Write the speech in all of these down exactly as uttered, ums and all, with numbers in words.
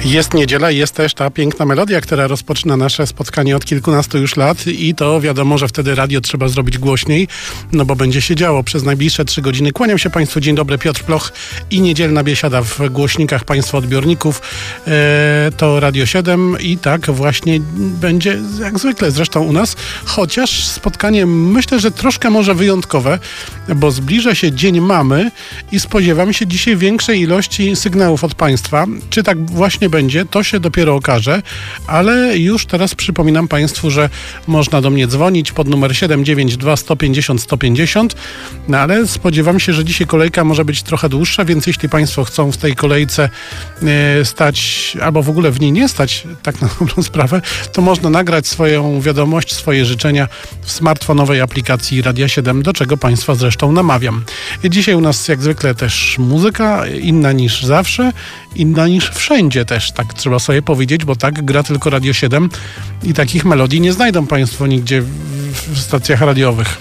Jest niedziela, jest też ta piękna melodia, która rozpoczyna nasze spotkanie od kilkunastu już lat i to wiadomo, że wtedy radio trzeba zrobić głośniej, no bo będzie się działo przez najbliższe trzy godziny. Kłaniam się Państwu, dzień dobry, Piotr Ploch i niedzielna biesiada w głośnikach Państwa odbiorników. E, to Radio siedem i tak właśnie będzie jak zwykle zresztą u nas, chociaż spotkanie myślę, że troszkę może wyjątkowe, bo zbliża się Dzień Mamy i spodziewam się dzisiaj większej ilości sygnałów od Państwa. Czy tak właśnie będzie, to się dopiero okaże, ale już teraz przypominam Państwu, że można do mnie dzwonić pod numer siedem dziewięć dwa sto pięćdziesiąt sto pięćdziesiąt, no ale spodziewam się, że dzisiaj kolejka może być trochę dłuższa, więc jeśli Państwo chcą w tej kolejce e, stać, albo w ogóle w niej nie stać, tak na dobrą sprawę, to można nagrać swoją wiadomość, swoje życzenia w smartfonowej aplikacji Radia siedem, do czego Państwa zresztą namawiam. Dzisiaj u nas jak zwykle też muzyka, inna niż zawsze, inna niż wszędzie też, tak trzeba sobie powiedzieć, bo tak gra tylko Radio siedem i takich melodii nie znajdą Państwo nigdzie w, w stacjach radiowych.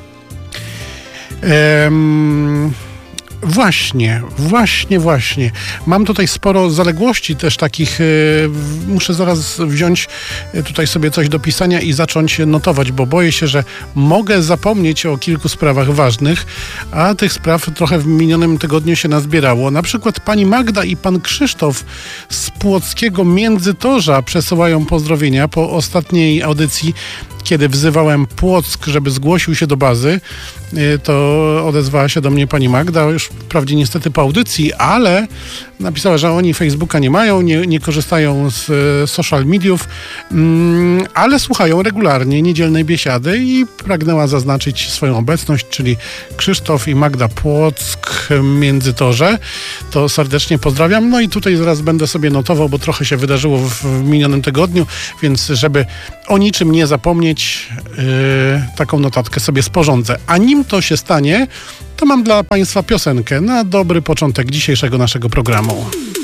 Ehm... Właśnie, właśnie, właśnie. Mam tutaj sporo zaległości też takich, yy, muszę zaraz wziąć tutaj sobie coś do pisania i zacząć notować, bo boję się, że mogę zapomnieć o kilku sprawach ważnych, a tych spraw trochę w minionym tygodniu się nazbierało. Na przykład pani Magda i pan Krzysztof z płockiego Międzytorza przesyłają pozdrowienia po ostatniej audycji, kiedy wzywałem Płock, żeby zgłosił się do bazy, to odezwała się do mnie pani Magda, już wprawdzie niestety po audycji, ale napisała, że oni Facebooka nie mają, nie, nie korzystają z social mediów, mm, ale słuchają regularnie niedzielnej biesiady i pragnęła zaznaczyć swoją obecność, czyli Krzysztof i Magda Płock, Międzytorze. To serdecznie pozdrawiam. No i tutaj zaraz będę sobie notował, bo trochę się wydarzyło w, w minionym tygodniu, więc żeby o niczym nie zapomnieć, yy, taką notatkę sobie sporządzę. A nim to się stanie, to mam dla Państwa piosenkę na dobry początek dzisiejszego naszego programu.